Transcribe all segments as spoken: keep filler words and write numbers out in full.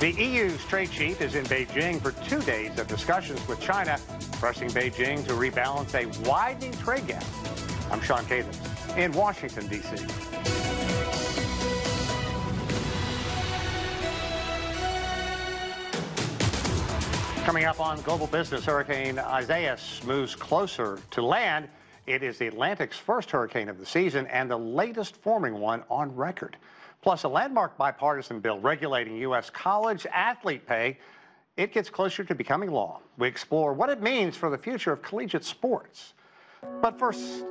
The E U's trade chief is in Beijing for two days of discussions with China, pressing Beijing to rebalance a widening trade gap. I'm Sean Cathins in Washington, D C Coming up on Global Business, Hurricane Isaias moves closer to land. It is the Atlantic's first hurricane of the season and the latest forming one on record. Plus, a landmark bipartisan bill regulating U S college athlete pay. It gets closer to becoming law. We explore what it means for the future of collegiate sports. But first,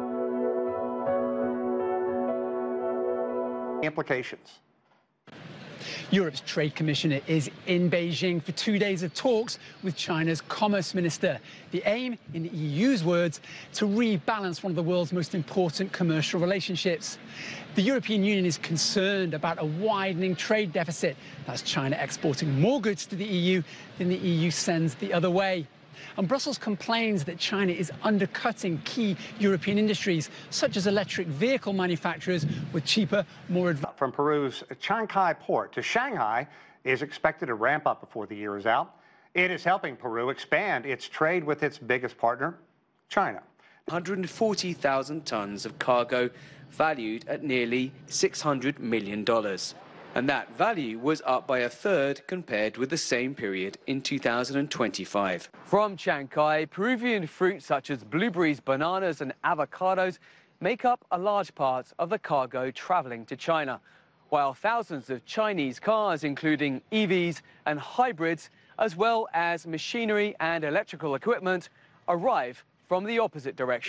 implications. Europe's trade commissioner is in Beijing for two days of talks with China's commerce minister. The aim, in the E U's words, to rebalance one of the world's most important commercial relationships. The European Union is concerned about a widening trade deficit. That's China exporting more goods to the E U than the E U sends the other way. And Brussels complains that China is undercutting key European industries, such as electric vehicle manufacturers, with cheaper, more advanced. From Peru's Chancay port to Shanghai is expected to ramp up before the year is out. It is helping Peru expand its trade with its biggest partner, China. one hundred forty thousand tons of cargo valued at nearly six hundred million dollars. And that value was up by a third compared with the same period in two thousand twenty-five. From Chancay, Peruvian fruits such as blueberries, bananas and avocados make up a large part of the cargo traveling to China, while thousands of Chinese cars, including E Vs and hybrids, as well as machinery and electrical equipment, arrive from the opposite direction.